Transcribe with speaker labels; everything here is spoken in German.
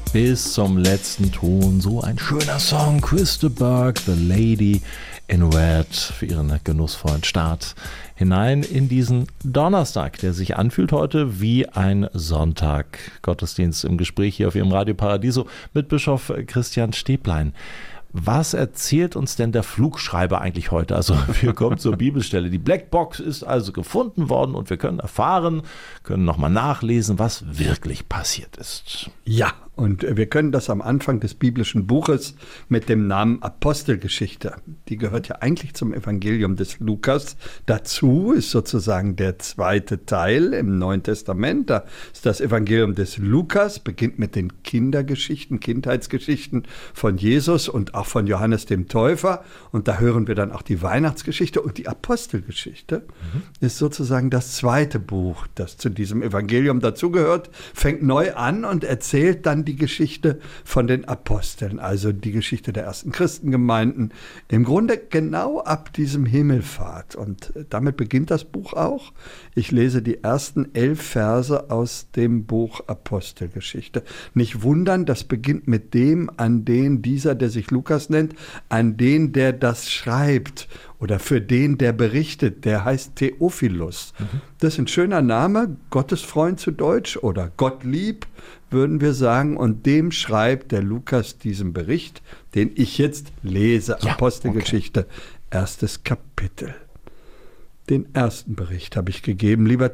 Speaker 1: bis zum letzten Ton. So ein schöner Song, Krista Burke, The Lady in Red, für ihren genussvollen Start hinein in diesen Donnerstag, der sich anfühlt heute wie ein Sonntag. Gottesdienst im Gespräch hier auf Ihrem Radio Paradiso mit Bischof Christian Stäblein. Was erzählt uns denn der Flugschreiber eigentlich heute? Also wir kommen zur Bibelstelle. Die Blackbox ist also gefunden worden und wir können erfahren, können nochmal nachlesen, was wirklich passiert ist.
Speaker 2: Ja, und wir können das am Anfang des biblischen Buches mit dem Namen Apostelgeschichte. Die gehört ja eigentlich zum Evangelium des Lukas. Dazu ist sozusagen der zweite Teil im Neuen Testament. Da ist das Evangelium des Lukas, beginnt mit den Kindergeschichten, Kindheitsgeschichten von Jesus und auch von Johannes dem Täufer. Und da hören wir dann auch die Weihnachtsgeschichte. Und die Apostelgeschichte ist sozusagen das zweite Buch, das zu diesem Evangelium dazugehört, fängt neu an und erzählt dann die Geschichte von den Aposteln, also die Geschichte der ersten Christengemeinden, im Grunde genau ab diesem Himmelfahrt. Und damit beginnt das Buch auch. Ich lese die ersten 11 Verse aus dem Buch Apostelgeschichte. Nicht wundern, das beginnt mit dem, an den dieser, der sich Lukas nennt, an den, der das schreibt oder für den, der berichtet, der heißt Theophilus. Das ist ein schöner Name, Gottesfreund zu Deutsch oder Gottlieb, würden wir sagen. Und dem schreibt der Lukas diesen Bericht, den ich jetzt lese. Ja, Apostelgeschichte, erstes Kapitel. Den ersten Bericht habe ich gegeben, lieber